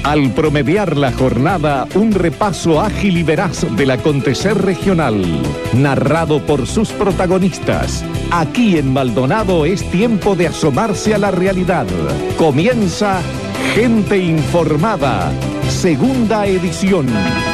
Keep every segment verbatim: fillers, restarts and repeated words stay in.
Al promediar la jornada, un repaso ágil y veraz del acontecer regional, narrado por sus protagonistas. Aquí en Maldonado es tiempo de asomarse a la realidad. Comienza Gente Informada, segunda edición.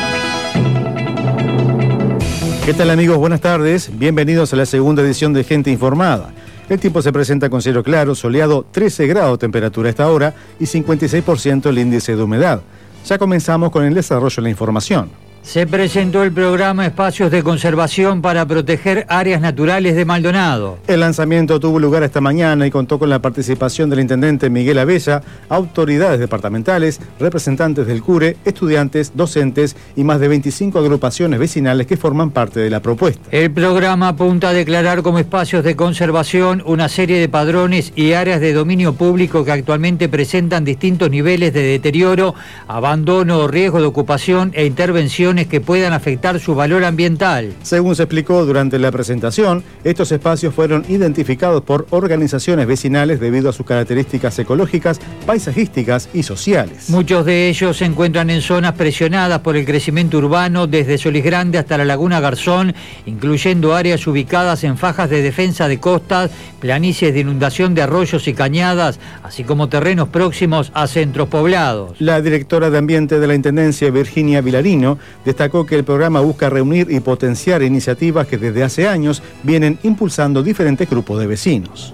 ¿Qué tal, amigos? Buenas tardes. Bienvenidos a la segunda edición de Gente Informada. El tiempo se presenta con cielo claro, soleado, trece grados temperatura a esta hora y cincuenta y seis por ciento el índice de humedad. Ya comenzamos con el desarrollo de la información. Se presentó el programa Espacios de Conservación para proteger áreas naturales de Maldonado. El lanzamiento tuvo lugar esta mañana y contó con la participación del intendente Miguel Abella, autoridades departamentales, representantes del CURE, estudiantes, docentes y más de veinticinco agrupaciones vecinales que forman parte de la propuesta. El programa apunta a declarar como espacios de conservación una serie de padrones y áreas de dominio público que actualmente presentan distintos niveles de deterioro, abandono, riesgo de ocupación e intervención que puedan afectar su valor ambiental. Según se explicó durante la presentación, estos espacios fueron identificados por organizaciones vecinales debido a sus características ecológicas, paisajísticas y sociales. Muchos de ellos se encuentran en zonas presionadas por el crecimiento urbano, desde Solís Grande hasta la Laguna Garzón, incluyendo áreas ubicadas en fajas de defensa de costas, planicies de inundación de arroyos y cañadas, así como terrenos próximos a centros poblados. La directora de Ambiente de la Intendencia, Virginia Vilarino, destacó que el programa busca reunir y potenciar iniciativas que desde hace años vienen impulsando diferentes grupos de vecinos.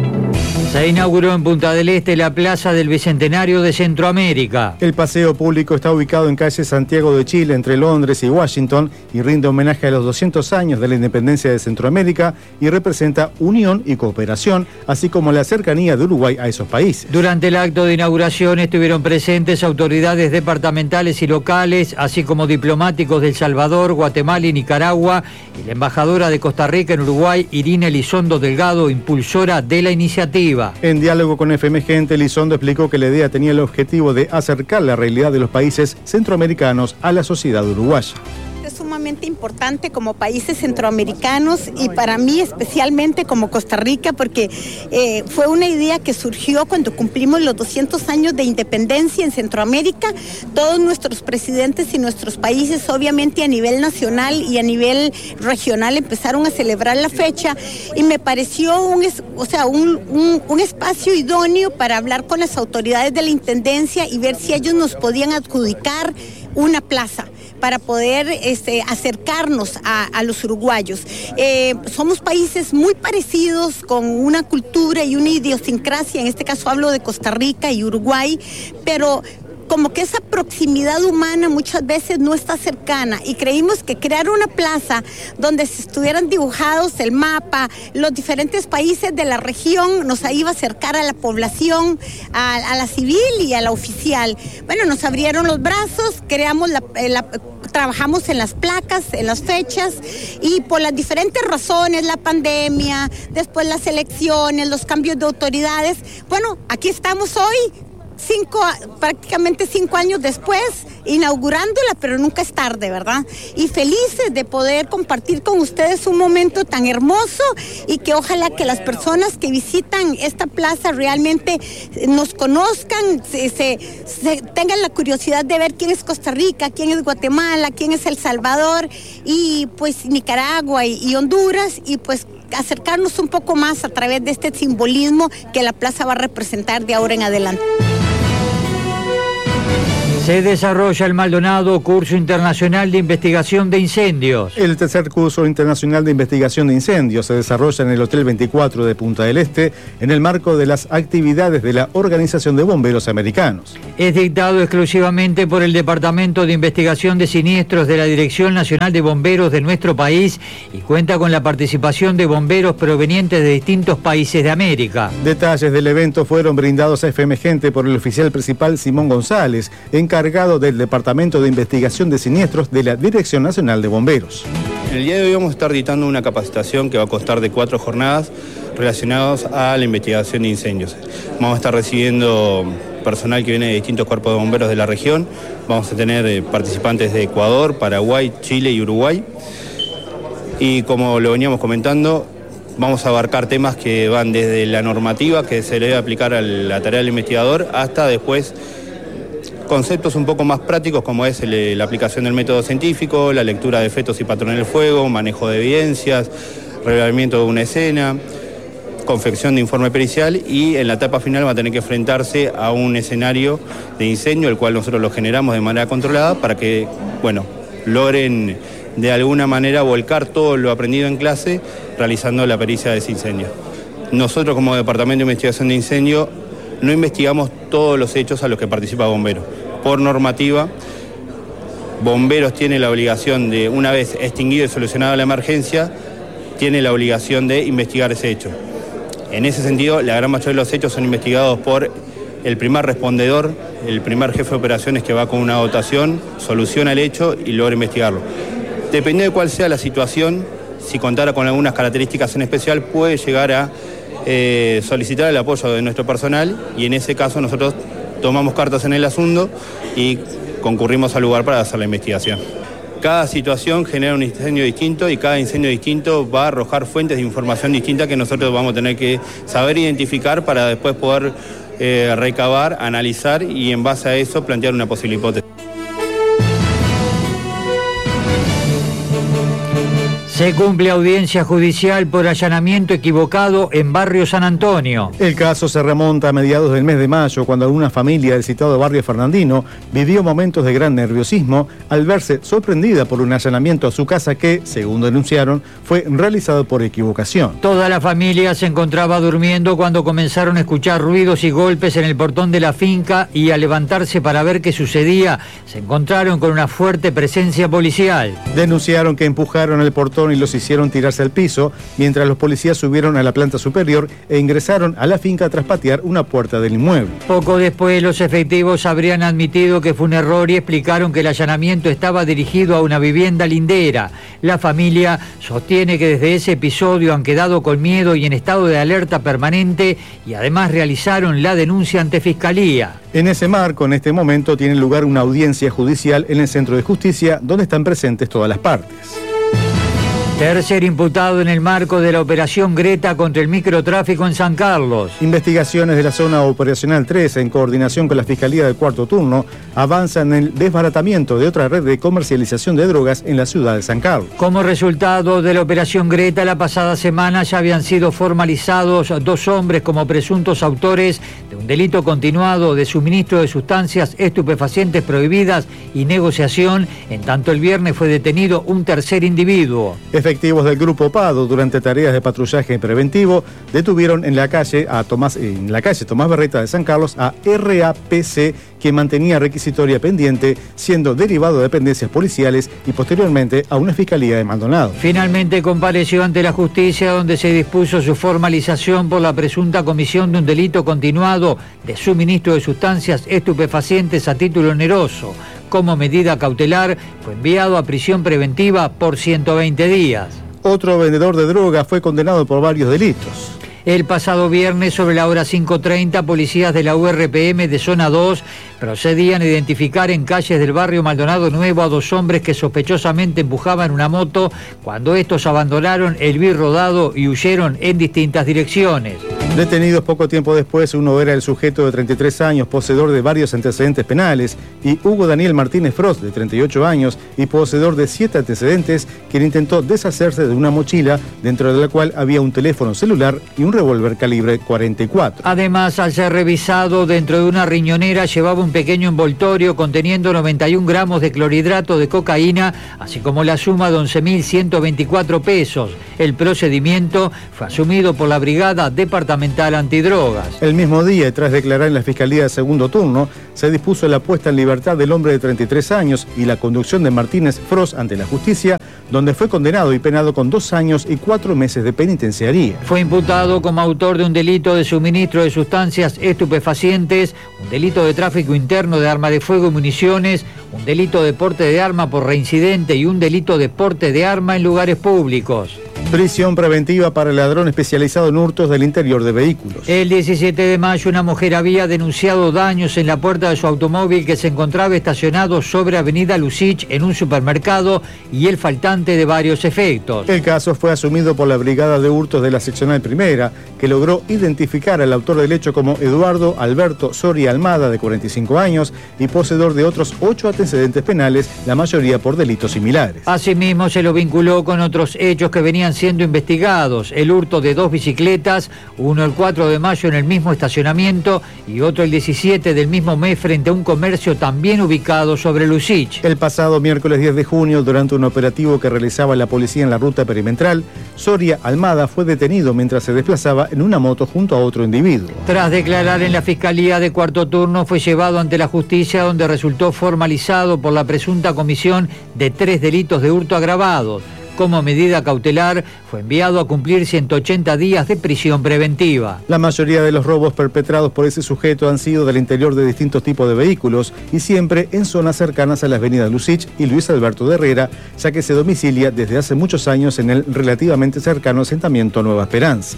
Se inauguró en Punta del Este la Plaza del Bicentenario de Centroamérica. El paseo público está ubicado en calle Santiago de Chile, entre Londres y Washington, y rinde homenaje a los doscientos años de la independencia de Centroamérica y representa unión y cooperación, así como la cercanía de Uruguay a esos países. Durante el acto de inauguración estuvieron presentes autoridades departamentales y locales, así como diplomáticos de El Salvador, Guatemala y Nicaragua, y la embajadora de Costa Rica en Uruguay, Irina Elizondo Delgado, impulsora de la iniciativa. En diálogo con F M Gente, Elizondo explicó que la idea tenía el objetivo de acercar la realidad de los países centroamericanos a la sociedad uruguaya. Es sumamente importante como países centroamericanos y para mí especialmente como Costa Rica, porque eh, fue una idea que surgió cuando cumplimos los doscientos años de independencia en Centroamérica. Todos nuestros presidentes y nuestros países, obviamente a nivel nacional y a nivel regional, empezaron a celebrar la fecha y me pareció un, o sea, un, un, un espacio idóneo para hablar con las autoridades de la Intendencia y ver si ellos nos podían adjudicar una plaza para poder este, acercarnos a, a los uruguayos. Eh, somos países muy parecidos, con una cultura y una idiosincrasia, en este caso hablo de Costa Rica y Uruguay, pero como que esa proximidad humana muchas veces no está cercana y creímos que crear una plaza donde se estuvieran dibujados el mapa, los diferentes países de la región, nos iba a acercar a la población, a, a la civil y a la oficial. Bueno, nos abrieron los brazos, creamos la, la trabajamos en las placas, en las fechas y por las diferentes razones, la pandemia, después las elecciones, los cambios de autoridades, bueno, aquí estamos hoy. Cinco, prácticamente cinco años después, inaugurándola, pero nunca es tarde, ¿verdad? Y felices de poder compartir con ustedes un momento tan hermoso y que ojalá que las personas que visitan esta plaza realmente nos conozcan, se, se, se tengan la curiosidad de ver quién es Costa Rica, quién es Guatemala, quién es El Salvador y pues Nicaragua y, y Honduras y pues acercarnos un poco más a través de este simbolismo que la plaza va a representar de ahora en adelante. Se desarrolla el Maldonado Curso Internacional de Investigación de Incendios. El tercer curso internacional de investigación de incendios se desarrolla en el Hotel veinticuatro de Punta del Este en el marco de las actividades de la Organización de Bomberos Americanos. Es dictado exclusivamente por el Departamento de Investigación de Siniestros de la Dirección Nacional de Bomberos de nuestro país y cuenta con la participación de bomberos provenientes de distintos países de América. Detalles del evento fueron brindados a F M Gente por el oficial principal Simón González, encargado del Departamento de Investigación de Siniestros de la Dirección Nacional de Bomberos. En el día de hoy vamos a estar dictando una capacitación que va a constar de cuatro jornadas relacionadas a la investigación de incendios. Vamos a estar recibiendo personal que viene de distintos cuerpos de bomberos de la región. Vamos a tener eh, participantes de Ecuador, Paraguay, Chile y Uruguay. Y como lo veníamos comentando, vamos a abarcar temas que van desde la normativa que se le debe aplicar a la tarea del investigador hasta después conceptos un poco más prácticos como es el, la aplicación del método científico, la lectura de efectos y patrones del fuego, manejo de evidencias, revelamiento de una escena, confección de informe pericial, y en la etapa final va a tener que enfrentarse a un escenario de incendio, el cual nosotros lo generamos de manera controlada para que, bueno, logren de alguna manera volcar todo lo aprendido en clase realizando la pericia de ese incendio. Nosotros como Departamento de Investigación de Incendio no investigamos todos los hechos a los que participa Bomberos. Por normativa, Bomberos tiene la obligación de, una vez extinguido y solucionada la emergencia, tiene la obligación de investigar ese hecho. En ese sentido, la gran mayoría de los hechos son investigados por el primer respondedor, el primer jefe de operaciones que va con una dotación, soluciona el hecho y logra investigarlo. Dependiendo de cuál sea la situación, si contara con algunas características en especial, puede llegar a eh, solicitar el apoyo de nuestro personal, y en ese caso nosotros tomamos cartas en el asunto y concurrimos al lugar para hacer la investigación. Cada situación genera un incendio distinto y cada incendio distinto va a arrojar fuentes de información distintas que nosotros vamos a tener que saber identificar para después poder eh, recabar, analizar y en base a eso plantear una posible hipótesis. Se cumple audiencia judicial por allanamiento equivocado en Barrio San Antonio. El caso se remonta a mediados del mes de mayo, cuando una familia del citado barrio fernandino vivió momentos de gran nerviosismo al verse sorprendida por un allanamiento a su casa que, según denunciaron, fue realizado por equivocación. Toda la familia se encontraba durmiendo cuando comenzaron a escuchar ruidos y golpes en el portón de la finca, y al levantarse para ver qué sucedía, se encontraron con una fuerte presencia policial. Denunciaron que empujaron el portón y los hicieron tirarse al piso, mientras los policías subieron a la planta superior e ingresaron a la finca tras patear una puerta del inmueble. Poco después, los efectivos habrían admitido que fue un error y explicaron que el allanamiento estaba dirigido a una vivienda lindera. La familia sostiene que desde ese episodio han quedado con miedo y en estado de alerta permanente, y además realizaron la denuncia ante Fiscalía. En ese marco, en este momento, tiene lugar una audiencia judicial en el Centro de Justicia, donde están presentes todas las partes. Tercer imputado en el marco de la operación Greta contra el microtráfico en San Carlos. Investigaciones de la zona operacional tres, en coordinación con la Fiscalía del Cuarto Turno, avanzan en el desbaratamiento de otra red de comercialización de drogas en la ciudad de San Carlos. Como resultado de la operación Greta, la pasada semana ya habían sido formalizados dos hombres como presuntos autores de un delito continuado de suministro de sustancias estupefacientes prohibidas y negociación, en tanto el viernes fue detenido un tercer individuo. Efectivos del Grupo Pado, durante tareas de patrullaje preventivo, detuvieron en la calle a Tomás, en la calle Tomás Berreta de San Carlos a R A P C, que mantenía requisitoria pendiente, siendo derivado de dependencias policiales y posteriormente a una fiscalía de Maldonado. Finalmente compareció ante la justicia, donde se dispuso su formalización por la presunta comisión de un delito continuado de suministro de sustancias estupefacientes a título oneroso. Como medida cautelar, fue enviado a prisión preventiva por ciento veinte días. Otro vendedor de droga fue condenado por varios delitos. El pasado viernes, sobre la hora cinco treinta, policías de la U R P M de Zona dos procedían a identificar en calles del barrio Maldonado Nuevo a dos hombres que sospechosamente empujaban una moto, cuando estos abandonaron el vir rodado y huyeron en distintas direcciones. Detenidos poco tiempo después, uno era el sujeto de treinta y tres años, poseedor de varios antecedentes penales, y Hugo Daniel Martínez Frost, de treinta y ocho años, y poseedor de siete antecedentes, quien intentó deshacerse de una mochila, dentro de la cual había un teléfono celular y un revólver calibre cuarenta y cuatro. Además, al ser revisado, dentro de una riñonera llevaba un pequeño envoltorio conteniendo noventa y un gramos de clorhidrato de cocaína, así como la suma de once mil ciento veinticuatro pesos. El procedimiento fue asumido por la Brigada Departamental Antidrogas. El mismo día, y tras declarar en la Fiscalía de Segundo Turno, se dispuso la puesta en libertad del hombre de treinta y tres años y la conducción de Martínez Frost ante la justicia, donde fue condenado y penado con dos años y cuatro meses de penitenciaría. Fue imputado como autor de un delito de suministro de sustancias estupefacientes, un delito de tráfico interno de arma de fuego y municiones, un delito de porte de arma por reincidente y un delito de porte de arma en lugares públicos. Prisión preventiva para el ladrón especializado en hurtos del interior de vehículos. El diecisiete de mayo una mujer había denunciado daños en la puerta de su automóvil que se encontraba estacionado sobre Avenida Lucich en un supermercado y el faltante de varios efectos. El caso fue asumido por la Brigada de Hurtos de la Seccional Primera, que logró identificar al autor del hecho como Eduardo Alberto Soria Almada, de cuarenta y cinco años, y poseedor de otros ocho antecedentes penales, la mayoría por delitos similares. Asimismo, se lo vinculó con otros hechos que venían siendo investigados: el hurto de dos bicicletas, uno el cuatro de mayo en el mismo estacionamiento y otro el diecisiete del mismo mes frente a un comercio también ubicado sobre Lucich. El pasado miércoles diez de junio, durante un operativo que realizaba la policía en la ruta perimetral, Soria Almada fue detenido mientras se desplazaba en una moto junto a otro individuo. Tras declarar en la Fiscalía de Cuarto Turno, fue llevado ante la justicia, donde resultó formalizado por la presunta comisión de tres delitos de hurto agravados. Como medida cautelar, fue enviado a cumplir ciento ochenta días de prisión preventiva. La mayoría de los robos perpetrados por ese sujeto han sido del interior de distintos tipos de vehículos y siempre en zonas cercanas a la avenida Lucich y Luis Alberto de Herrera, ya que se domicilia desde hace muchos años en el relativamente cercano asentamiento Nueva Esperanza.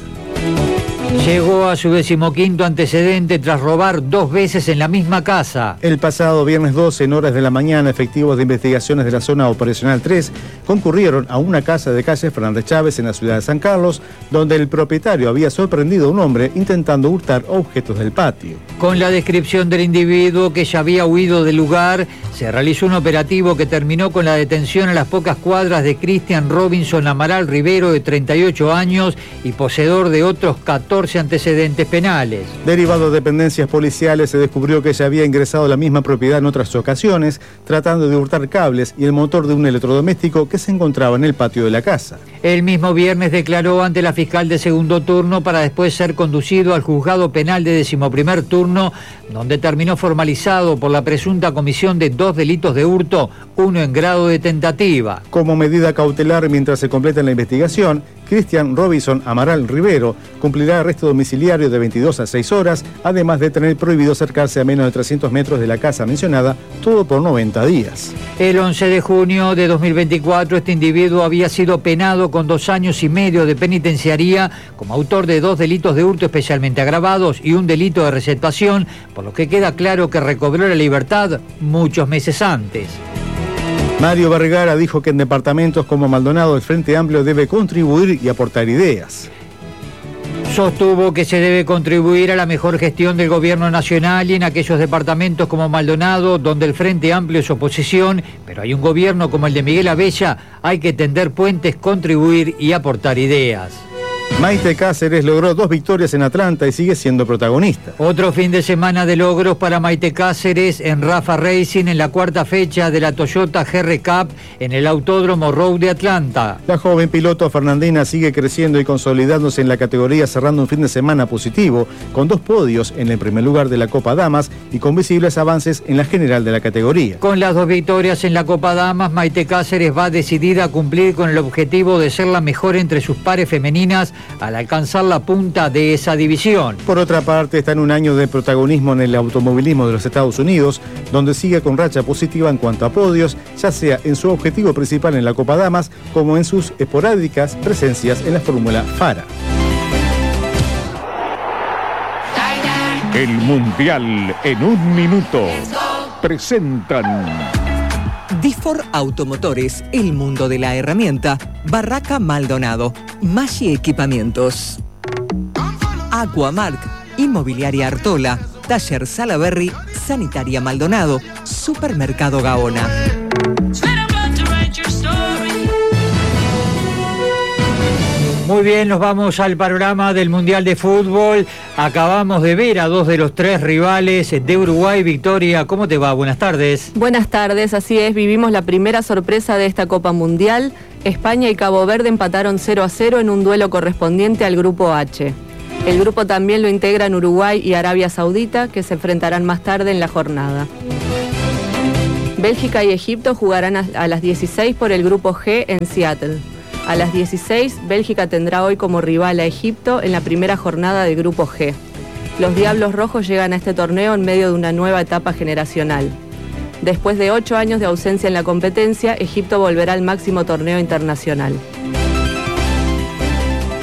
Llegó a su decimoquinto antecedente tras robar dos veces en la misma casa. El pasado viernes doce, en horas de la mañana, efectivos de investigaciones de la zona operacional tres concurrieron a una casa de calle Fernández Chávez en la ciudad de San Carlos, donde el propietario había sorprendido a un hombre intentando hurtar objetos del patio. Con la descripción del individuo, que ya había huido del lugar, se realizó un operativo que terminó con la detención a las pocas cuadras de Cristian Robinson Amaral Rivero, de treinta y ocho años y poseedor de otros catorce antecedentes penales. Derivado de dependencias policiales, se descubrió que se había ingresado a la misma propiedad en otras ocasiones, tratando de hurtar cables y el motor de un electrodoméstico que se encontraba en el patio de la casa. El mismo viernes declaró ante la fiscal de segundo turno para después ser conducido al juzgado penal de decimoprimer turno, donde terminó formalizado por la presunta comisión de dos delitos de hurto, uno en grado de tentativa. Como medida cautelar, mientras se completa la investigación, Cristian Robinson Amaral Rivero cumplirá arresto domiciliario de veintidós a seis horas, además de tener prohibido acercarse a menos de trescientos metros de la casa mencionada, todo por noventa días. El once de junio de dos mil veinticuatro, este individuo había sido penado con dos años y medio de penitenciaría como autor de dos delitos de hurto especialmente agravados y un delito de receptación, por lo que queda claro que recobró la libertad muchos meses antes. Mario Vergara dijo que en departamentos como Maldonado el Frente Amplio debe contribuir y aportar ideas. Sostuvo que se debe contribuir a la mejor gestión del gobierno nacional y en aquellos departamentos como Maldonado, donde el Frente Amplio es oposición, pero hay un gobierno como el de Miguel Abella, hay que tender puentes, contribuir y aportar ideas. Maite Cáceres logró dos victorias en Atlanta y sigue siendo protagonista. Otro fin de semana de logros para Maite Cáceres en Rafa Racing, en la cuarta fecha de la Toyota G R Cup en el Autódromo Road de Atlanta. La joven piloto fernandina sigue creciendo y consolidándose en la categoría, cerrando un fin de semana positivo, con dos podios en el primer lugar de la Copa Damas y con visibles avances en la general de la categoría. Con las dos victorias en la Copa Damas, Maite Cáceres va decidida a cumplir con el objetivo de ser la mejor entre sus pares femeninas al alcanzar la punta de esa división. Por otra parte, está en un año de protagonismo en el automovilismo de los Estados Unidos, donde sigue con racha positiva en cuanto a podios, ya sea en su objetivo principal en la Copa Damas, como en sus esporádicas presencias en la Fórmula FARA. El Mundial en un minuto. Presentan Difor Automotores, el mundo de la herramienta. Barraca Maldonado, Maggi Equipamientos. Aquamark, Inmobiliaria Artola, Taller Salaberry, Sanitaria Maldonado, Supermercado Gaona. Muy bien, nos vamos al panorama del Mundial de Fútbol. Acabamos de ver a dos de los tres rivales de Uruguay. Victoria, ¿cómo te va? Buenas tardes. Buenas tardes, así es, vivimos la primera sorpresa de esta Copa Mundial. España y Cabo Verde empataron cero a cero en un duelo correspondiente al Grupo H. El grupo también lo integran Uruguay y Arabia Saudita, que se enfrentarán más tarde en la jornada. Bélgica y Egipto jugarán a las dieciséis por el Grupo G en Seattle. A las dieciséis, Bélgica tendrá hoy como rival a Egipto en la primera jornada del Grupo G. Los Diablos Rojos llegan a este torneo en medio de una nueva etapa generacional. Después de ocho años de ausencia en la competencia, Egipto volverá al máximo torneo internacional.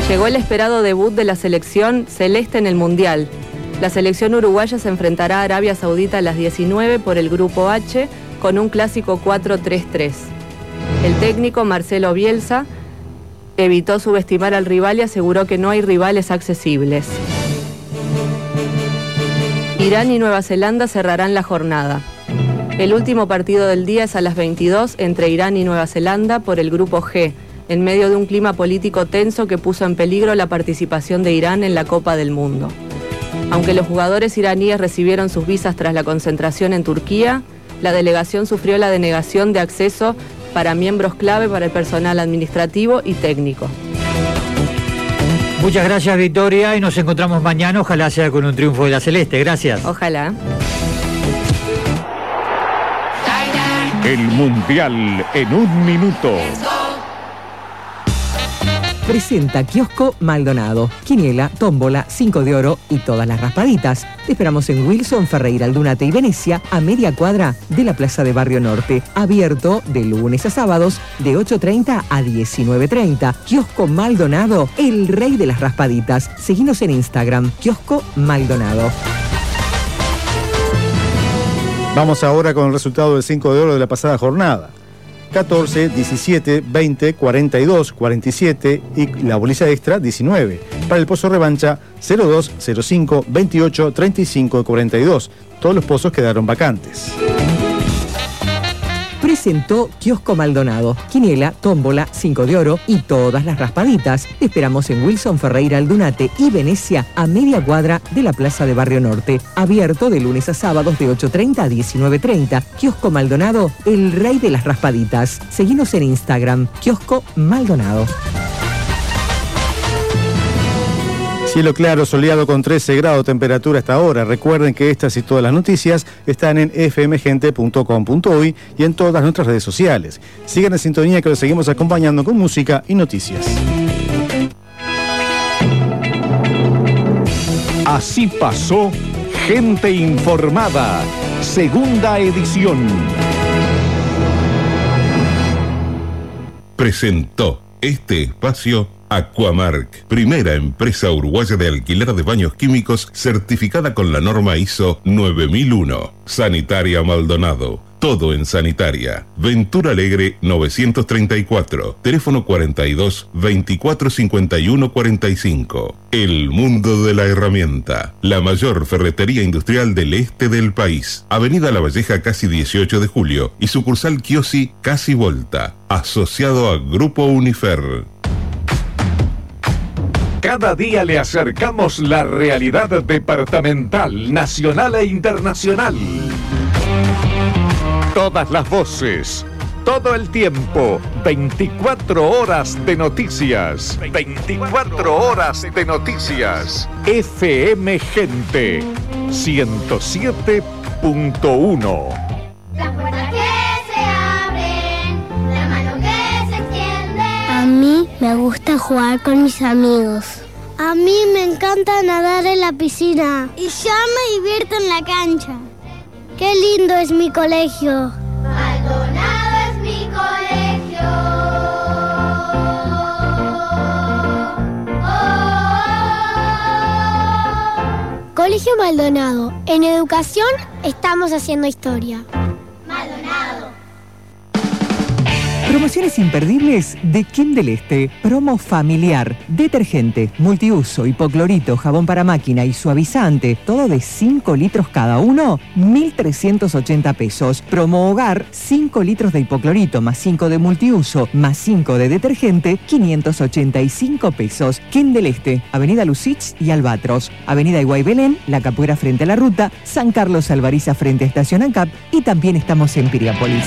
Llegó el esperado debut de la selección celeste en el Mundial. La selección uruguaya se enfrentará a Arabia Saudita a las diecinueve por el Grupo H con un clásico cuatro tres tres. El técnico Marcelo Bielsa evitó subestimar al rival y aseguró que no hay rivales accesibles. Irán y Nueva Zelanda cerrarán la jornada. El último partido del día es a las veintidós entre Irán y Nueva Zelanda por el Grupo G, en medio de un clima político tenso que puso en peligro la participación de Irán en la Copa del Mundo. Aunque los jugadores iraníes recibieron sus visas tras la concentración en Turquía, la delegación sufrió la denegación de acceso para miembros clave para el personal administrativo y técnico. Muchas gracias, Victoria, y nos encontramos mañana. Ojalá sea con un triunfo de la Celeste. Gracias. Ojalá. El Mundial en un minuto. Presenta Kiosco Maldonado. Quiniela, tómbola, cinco de oro y todas las raspaditas. Te esperamos en Wilson, Ferreira, Aldunate y Venecia, a media cuadra de la Plaza de Barrio Norte. Abierto de lunes a sábados de ocho treinta a diecinueve treinta. Kiosco Maldonado, el rey de las raspaditas. Seguinos en Instagram, Kiosco Maldonado. Vamos ahora con el resultado del cinco de oro de la pasada jornada. catorce, diecisiete, veinte, cuarenta y dos, cuarenta y siete y la bolilla extra diecinueve. Para el pozo revancha cero dos, cero cinco, veintiocho, treinta y cinco y cuarenta y dos. Todos los pozos quedaron vacantes. Presentó Kiosco Maldonado. Quiniela, tómbola, cinco de oro y todas las raspaditas. Te esperamos en Wilson, Ferreira, Aldunate y Venecia, a media cuadra de la Plaza de Barrio Norte. Abierto de lunes a sábados de ocho treinta a diecinueve treinta. Kiosco Maldonado, el rey de las raspaditas. Seguinos en Instagram, Kiosco Maldonado. Cielo claro, soleado con trece grados de temperatura hasta ahora. Recuerden que estas y todas las noticias están en f m gente punto com punto uy y en todas nuestras redes sociales. Sigan en sintonía que los seguimos acompañando con música y noticias. Así pasó Gente Informada, segunda edición. Presentó este espacio Aquamark, primera empresa uruguaya de alquiler de baños químicos certificada con la norma I S O nueve mil uno. Sanitaria Maldonado, todo en sanitaria. Ventura Alegre novecientos treinta y cuatro, teléfono cuarenta y dos, veinticuatro cincuenta y uno cuarenta y cinco. El mundo de la herramienta, la mayor ferretería industrial del este del país. Avenida La Valleja casi dieciocho de julio y sucursal Kiosi casi Volta, asociado a Grupo Unifer. Cada día le acercamos la realidad departamental, nacional e internacional. Todas las voces, todo el tiempo, veinticuatro horas de noticias. veinticuatro horas de noticias. F M Gente, ciento siete punto uno. Las puertas que se abren, la mano que se extiende. A mí me gusta jugar con mis amigos. A mí me encanta nadar en la piscina. Y yo me divierto en la cancha. ¡Qué lindo es mi colegio! Maldonado es mi colegio. Oh. Colegio Maldonado. En educación estamos haciendo historia. Maldonado. Promociones imperdibles de Kim del Este. Promo familiar. Detergente, multiuso, hipoclorito, jabón para máquina y suavizante. Todo de cinco litros cada uno. mil trescientos ochenta pesos. Promo hogar. cinco litros de hipoclorito más cinco de multiuso más cinco de detergente. quinientos ochenta y cinco pesos. Kim del Este. Avenida Lucich y Albatros. Avenida Iguay Belén. La Capuera frente a la ruta. San Carlos Alvariza frente a Estación ANCAP. Y también estamos en Piriápolis.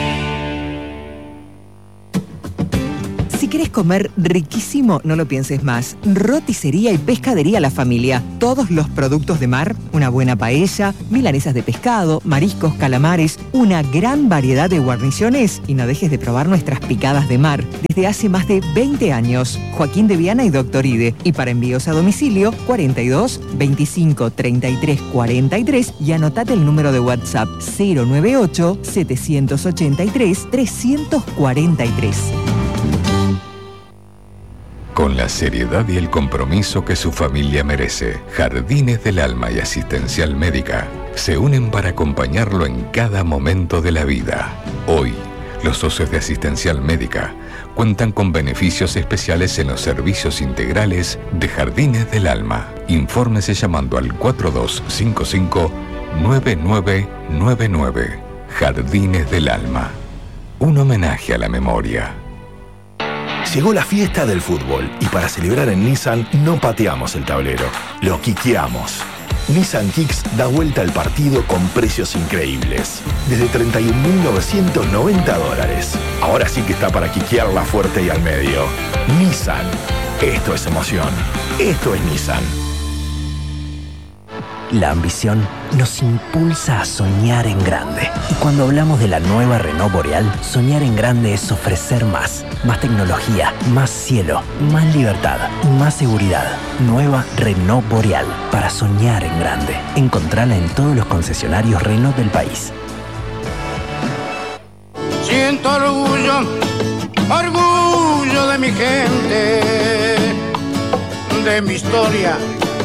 Si querés comer riquísimo, no lo pienses más. Roticería y pescadería La Familia. Todos los productos de mar, una buena paella, milanesas de pescado, mariscos, calamares, una gran variedad de guarniciones y no dejes de probar nuestras picadas de mar. Desde hace más de veinte años. Joaquín de Viana y Doctor Ide. Y para envíos a domicilio, cuarenta y dos, veinticinco, treinta y tres, cuarenta y tres y anotate el número de WhatsApp cero nueve ocho, setecientos ochenta y tres, trescientos cuarenta y tres. con la seriedad y el compromiso que su familia merece. Jardines del Alma y Asistencial Médica se unen para acompañarlo en cada momento de la vida. Hoy, los socios de Asistencial Médica cuentan con beneficios especiales en los servicios integrales de Jardines del Alma. Infórmese llamando al cuatro dos cinco cinco, nueve nueve nueve nueve. Jardines del Alma. Un homenaje a la memoria. Llegó la fiesta del fútbol y para celebrar en Nissan no pateamos el tablero, lo quiqueamos. Nissan Kicks da vuelta al partido con precios increíbles. Desde treinta y un mil novecientos noventa dólares. Ahora sí que está para quiquearla fuerte y al medio. Nissan. Esto es emoción. Esto es Nissan. La ambición nos impulsa a soñar en grande. Y cuando hablamos de la nueva Renault Boreal, soñar en grande es ofrecer más. Más tecnología, más cielo, más libertad y más seguridad. Nueva Renault Boreal, para soñar en grande. Encontrala en todos los concesionarios Renault del país. Siento orgullo, orgullo de mi gente, de mi historia